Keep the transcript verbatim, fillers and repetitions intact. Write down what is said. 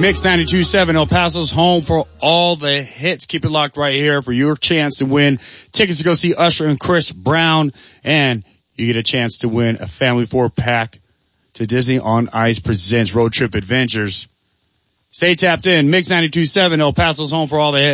Mix ninety-two point seven, El Paso's home for all the hits. Keep it locked right here for your chance to win tickets to go see Usher and Chris Brown. And you get a chance to win a family four-pack to Disney on Ice presents Road Trip Adventures. Stay tapped in. Mix ninety-two point seven, El Paso's home for all the hits.